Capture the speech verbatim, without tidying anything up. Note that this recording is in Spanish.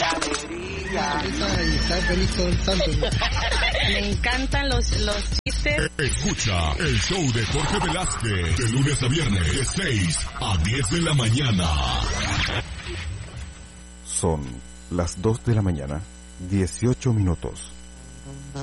la alegría. Y está feliz todo el santo. Me encantan los, los chistes. Escucha el show de Jorge Velázquez de lunes a viernes de seis a diez de la mañana. Son las dos de la mañana, dieciocho minutos.